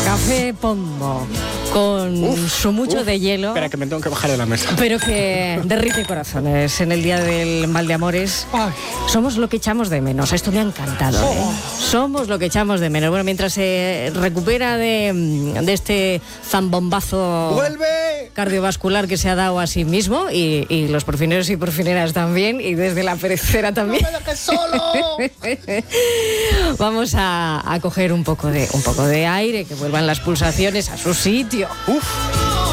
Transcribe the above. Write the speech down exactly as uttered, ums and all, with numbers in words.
Café Pombo, con uf, su mucho uf, de hielo. Espera, que me tengo que bajar de la mesa. Pero que derrite corazones en el día del mal de amores. Ay. Somos lo que echamos de menos. Esto me ha encantado. Oh. ¿eh? Somos lo que echamos de menos. Bueno, mientras se recupera de, de este zambombazo ¡vuelve! Cardiovascular que se ha dado a sí mismo, y, y los porfineros y porfineras también, y desde la perecera también. ¡No me dejes solo! Vamos a, a coger un poco de un poco de aire, que vuelvan las pulsaciones a su sitio. Uf.